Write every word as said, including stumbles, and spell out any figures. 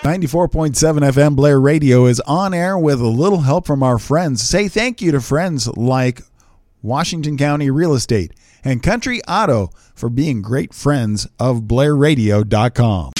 ninety-four point seven F M Blair Radio is on air with a little help from our friends. Say thank you to friends like Washington County Real Estate and Country Auto for being great friends of Blair Radio dot com.